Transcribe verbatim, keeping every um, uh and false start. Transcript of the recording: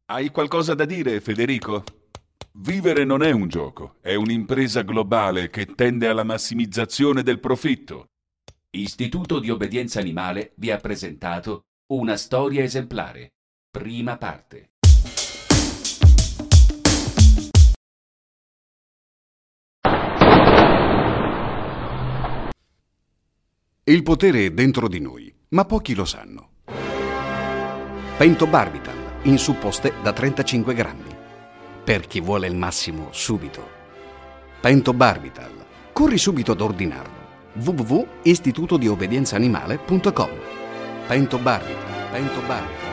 Hai qualcosa da dire, Federico? Vivere non è un gioco, è un'impresa globale che tende alla massimizzazione del profitto. Istituto di Obbedienza Animale vi ha presentato Una storia esemplare. Prima parte. Il potere è dentro di noi, ma pochi lo sanno. Pentobarbital, in supposte da trentacinque grammi. Per chi vuole il massimo subito. Pentobarbital. Corri subito ad ordinarlo. w w w punto istituto di obbedienza animale punto com. Pentobarbital. Pentobarbital.